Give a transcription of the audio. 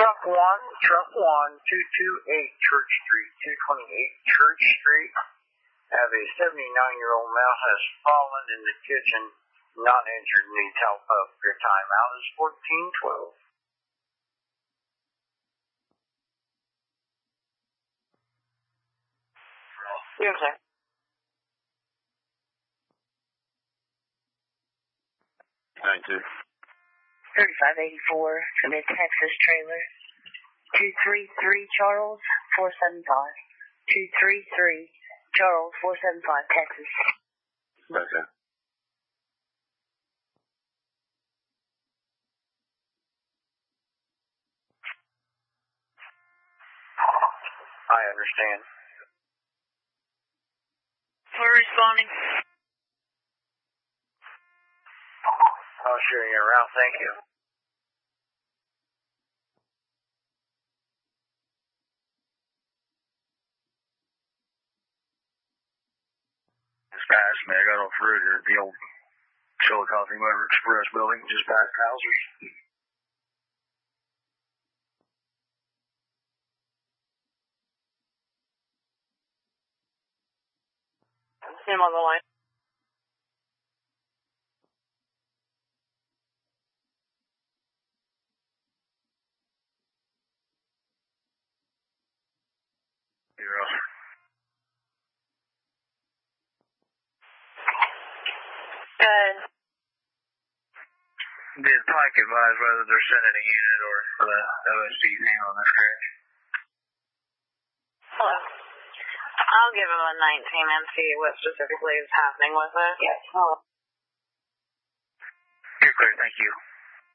Truck 1, 228 Church Street, 228 Church Street. Have a 79-year-old male has fallen in the kitchen, not injured, needs help up. Your timeout is 14:12. Yes, sir. Thank you. 3584 Mid-Texas Trailer. 233 Charles 475. 233 Charles 475 Texas. Okay. I understand. We're responding. I'll show you around. Thank you. Just past me. I got off the road here at the old Chillicothe Motor Express building, just past Houser's. See him on the line. Did Pike advise whether they're sending a unit or the OSC handling this crash? Hello. I'll give him a 19 and see what specifically is happening with it. Yes. You're clear, thank you.